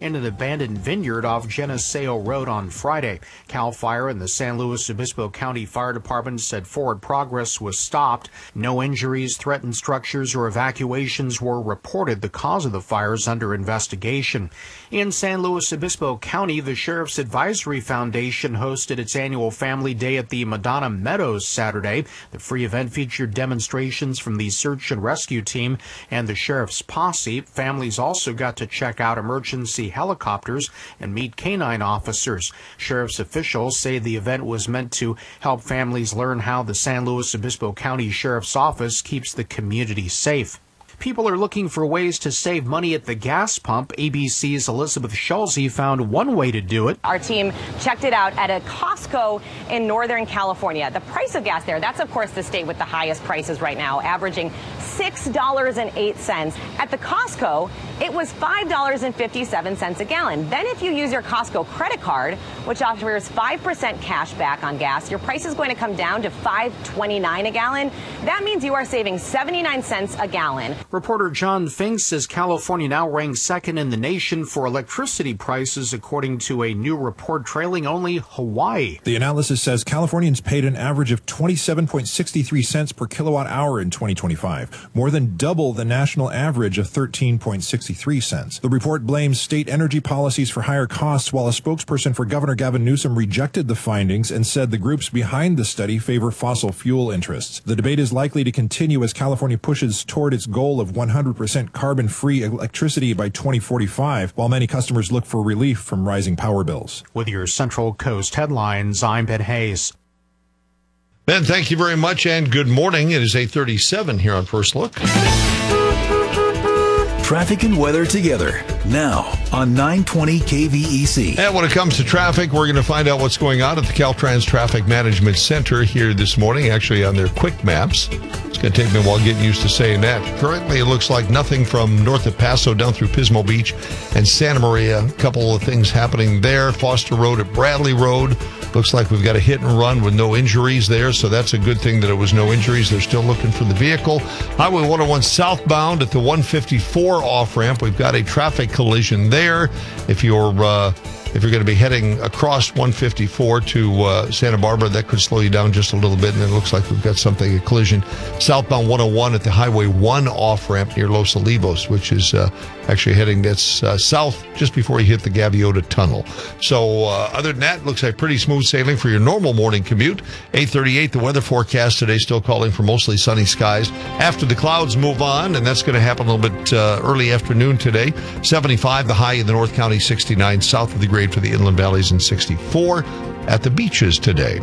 in an abandoned vineyard off Geneseo Road on Friday. CAL FIRE and the San Luis Obispo County Fire Department said forward progress was stopped. No injuries, threatened structures, or evacuations were reported. The cause of the fire is under investigation. In San Luis Obispo County, the Sheriff's Advisory Foundation hosted its annual Family Day at the Madonna Meadows Saturday. The free event featured demonstrations from the search and rescue team and the sheriff's posse. Families also got to check out emergency helicopters and meet canine officers. Sheriff's officials say the event was meant to help families learn how the San Luis Obispo County Sheriff's Office keeps the community safe. People are looking for ways to save money at the gas pump. ABC's Elizabeth Schulze found one way to do it. Our team checked it out at a Costco in Northern California. The price of gas there, that's of course the state with the highest prices right now, averaging $6.08. At the Costco, it was $5.57 a gallon. Then if you use your Costco credit card, which offers 5% cash back on gas, your price is going to come down to $5.29 a gallon. That means you are saving 79 cents a gallon. Reporter John Fink says California now ranks second in the nation for electricity prices, according to a new report trailing only Hawaii. The analysis says Californians paid an average of 27.63 cents per kilowatt hour in 2025, more than double the national average of 13.63 cents. The report blames state energy policies for higher costs, while a spokesperson for Governor Gavin Newsom rejected the findings and said the groups behind the study favor fossil fuel interests. The debate is likely to continue as California pushes toward its goal of 100% carbon-free electricity by 2045, while many customers look for relief from rising power bills. With your Central Coast headlines, I'm Ben Hayes. Ben, thank you very much, and good morning. It is 8:37 here on First Look. Traffic and weather together now on 920 KVEC. And when it comes to traffic, we're going to find out what's going on at the Caltrans Traffic Management Center here this morning, actually on their quick maps. It's going to take me a while getting used to saying that. Currently, it looks like nothing from north of Paso down through Pismo Beach and Santa Maria. A couple of things happening there. Foster Road at Bradley Road. Looks like we've got a hit and run with no injuries there, so that's a good thing that it was no injuries. They're still looking for the vehicle. Highway 101 southbound at the 154 off-ramp. We've got a traffic collision there. If you're going to be heading across 154 to Santa Barbara, that could slow you down just a little bit, and it looks like we've got something, a collision. Southbound 101 at the Highway 1 off-ramp near Los Olivos, which is actually heading south just before you hit the Gaviota Tunnel. So other than that, looks like pretty smooth sailing for your normal morning commute. 8:38, the weather forecast today still calling for mostly sunny skies. After the clouds move on, and that's going to happen a little bit early afternoon today. 75, the high in the North County, 69 south of the grade for the inland valleys, and 64 at the beaches today.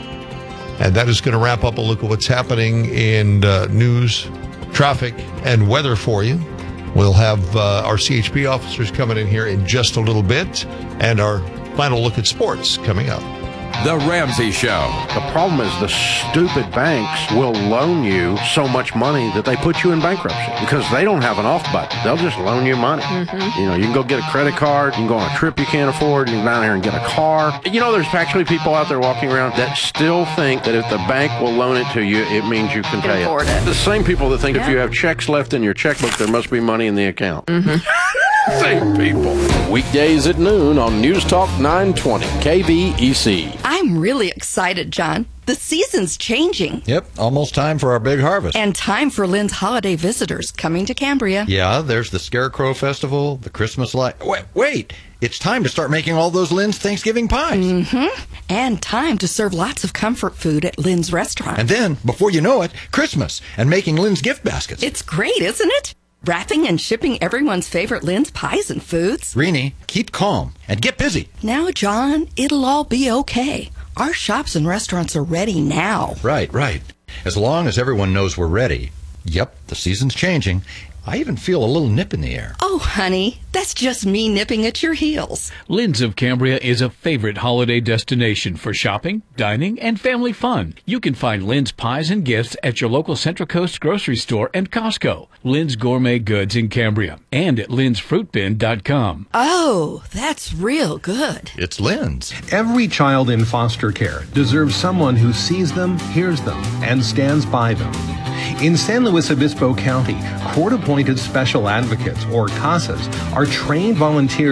And that is going to wrap up a look at what's happening in news, traffic, and weather for you. We'll have our CHP officers coming in here in just a little bit, and our final look at sports coming up. The Ramsey Show. The problem is the stupid banks will loan you so much money that they put you in bankruptcy because they don't have an off button. They'll just loan you money. Mm-hmm. You know, you can go get a credit card, you can go on a trip you can't afford, you can go down here and get a car. You know, there's actually people out there walking around that still think that if the bank will loan it to you, it means you can pay it. The same people that think if you have checks left in your checkbook, there must be money in the account. Mm-hmm. Same people. Weekdays at noon on News Talk 920 KVEC. I'm really excited, John. The season's changing. Yep, almost time for our big harvest. And time for Lynn's holiday visitors coming to Cambria. Yeah, there's the Scarecrow Festival, the Christmas light. Wait, it's time to start making all those Lynn's Thanksgiving pies. Mm-hmm. And time to serve lots of comfort food at Lynn's restaurant. And then, before you know it, Christmas and making Lynn's gift baskets. It's great, isn't it? Wrapping and shipping everyone's favorite Lynn's pies and foods. Rini, keep calm and get busy. Now, John, it'll all be okay. Our shops and restaurants are ready now. Right. As long as everyone knows we're ready. Yep, the season's changing. I even feel a little nip in the air. Oh, honey, that's just me nipping at your heels. Lynn's of Cambria is a favorite holiday destination for shopping, dining, and family fun. You can find Lynn's pies and gifts at your local Central Coast grocery store and Costco. Lynn's Gourmet Goods in Cambria and at lynn'sfruitbin.com. Oh, that's real good. It's Lynn's. Every child in foster care deserves someone who sees them, hears them, and stands by them. In San Luis Obispo County, court-appointed special advocates, or CASAs, are trained volunteers who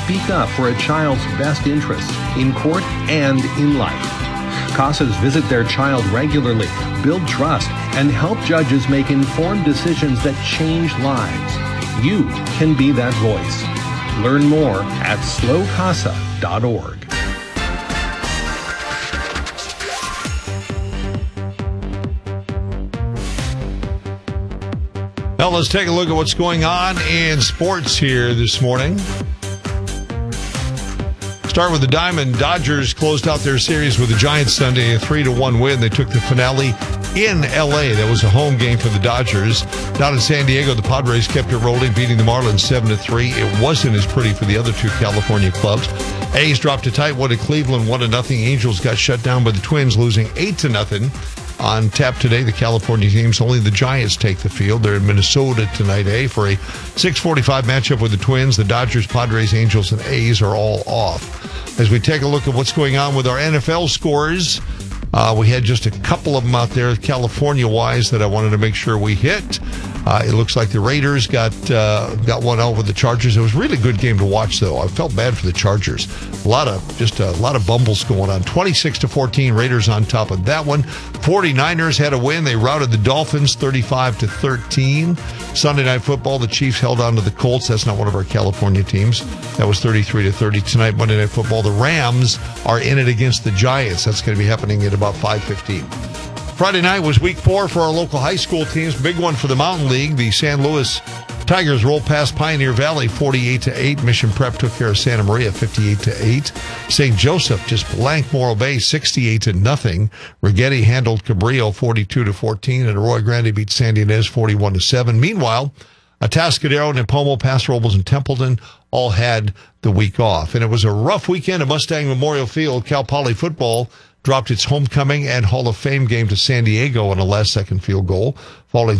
speak up for a child's best interests in court and in life. CASAs visit their child regularly, build trust, and help judges make informed decisions that change lives. You can be that voice. Learn more at slowcasa.org. Now let's take a look at what's going on in sports here this morning. Start with the Diamond. Dodgers closed out their series with the Giants Sunday, a 3-1 win. They took the finale in L.A. That was a home game for the Dodgers. Down in San Diego, the Padres kept it rolling, beating the Marlins 7-3. It wasn't as pretty for the other two California clubs. A's dropped a tight one at Cleveland, 1-0. Angels got shut down by the Twins, losing 8-0. On tap today, the California teams, only the Giants take the field. They're in Minnesota tonight, for a 6:45 matchup with the Twins. The Dodgers, Padres, Angels, and A's are all off. As we take a look at what's going on with our NFL scores, we had just a couple of them out there, California-wise, that I wanted to make sure we hit. It looks like the Raiders got one over the Chargers. It was a really good game to watch, though. I felt bad for the Chargers. A lot of bumbles going on. 26-14, Raiders on top of that one. 49ers had a win. They routed the Dolphins 35-13. Sunday Night Football, the Chiefs held on to the Colts. That's not one of our California teams. That was 33-30. Tonight, Monday Night Football, the Rams are in it against the Giants. That's going to be happening at about 5:15. Friday night was week 4 for our local high school teams. Big one for the Mountain League. The San Luis Tigers rolled past Pioneer Valley 48-8. Mission Prep took care of Santa Maria 58-8. St. Joseph just blanked Morro Bay 68-0. Rigetti handled Cabrillo 42-14, and Arroyo Grande beat San Ynez 41-7. Meanwhile, Atascadero, Nipomo, Paso Robles, and Templeton all had the week off. And it was a rough weekend at Mustang Memorial Field. Cal Poly football dropped its homecoming and Hall of Fame game to San Diego on a last-second field goal, falling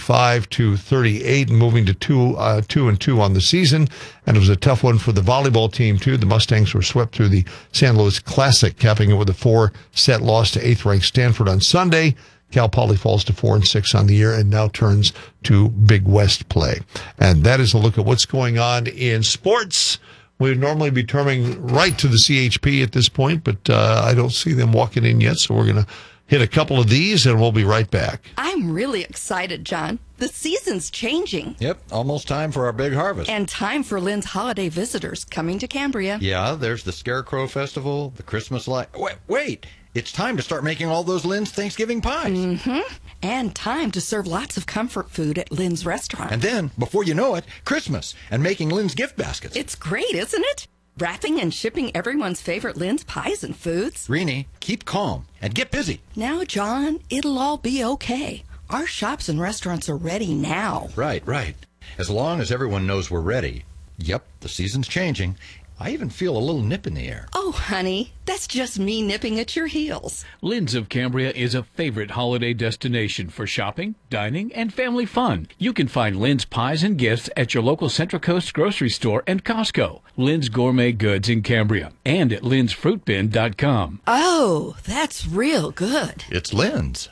35-38 and moving to 2-2 on the season. And it was a tough one for the volleyball team, too. The Mustangs were swept through the San Luis Classic, capping it with a 4-set loss to 8th-ranked Stanford on Sunday. Cal Poly falls to 4-6 on the year and now turns to Big West play. And that is a look at what's going on in sports. We would normally be turning right to the CHP at this point, but I don't see them walking in yet, so we're going to hit a couple of these, and we'll be right back. I'm really excited, John. The season's changing. Yep, almost time for our big harvest. And time for Lynn's holiday visitors coming to Cambria. Yeah, there's the Scarecrow Festival, the Christmas light. Wait! It's time to start making all those Lynn's Thanksgiving pies. Mm-hmm. And time to serve lots of comfort food at Lynn's restaurant. And then, before you know it, Christmas and making Lynn's gift baskets. It's great, isn't it? Wrapping and shipping everyone's favorite Lynn's pies and foods. Rini, keep calm and get busy. Now, John, it'll all be okay. Our shops and restaurants are ready now. Right. As long as everyone knows we're ready. Yep, the season's changing. I even feel a little nip in the air. Oh, honey, that's just me nipping at your heels. Lynn's of Cambria is a favorite holiday destination for shopping, dining, and family fun. You can find Lynn's pies and gifts at your local Central Coast grocery store and Costco. Lynn's Gourmet Goods in Cambria and at lynn'sfruitbin.com. Oh, that's real good. It's Lynn's.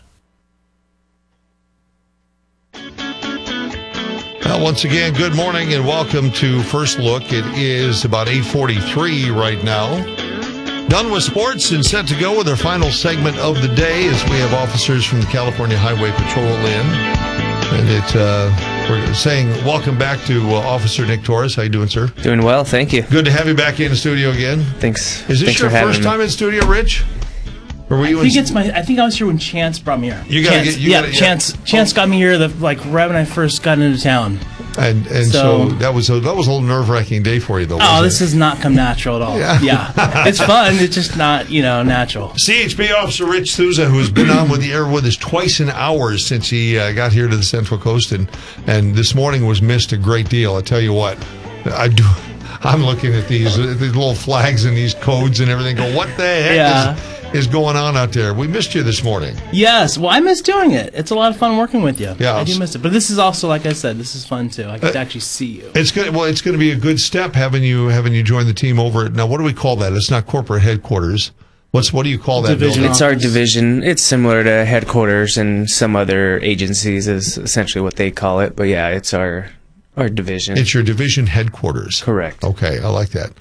Well, once again, good morning and welcome to First Look. It is about 8:43 right now. Done with sports and set to go with our final segment of the day as we have officers from the California Highway Patrol in. And we're saying welcome back to Officer Nick Torres. How you doing, sir? Doing well, thank you. Good to have you back in the studio again. Thanks. Is this your first time in studio, Rich? Or were you I think I was here when Chance brought me here. Chance got me here right when I first got into town. And so that was a little nerve-wracking day for you, though. This does not come natural at all. Yeah. It's fun. It's just not, natural. CHP Officer Rich Souza, who has been on with the air with us twice in hours since he got here to the Central Coast, and this morning was missed a great deal. I tell you what, I'm looking at these little flags and these codes and everything. Go, what the heck is going on out there? We missed you this morning. Yes, well, I miss doing it. It's a lot of fun working with you. Yeah, I do miss it. But this is also, like I said, this is fun too. I get to actually see you. It's good. Well, it's going to be a good step having you join the team over at, now. What do we call that? It's not corporate headquarters. What do you call that? Division. It's our division. It's similar to headquarters and some other agencies is essentially what they call it. But yeah, it's our division. It's your division headquarters. Correct. Okay, I like that.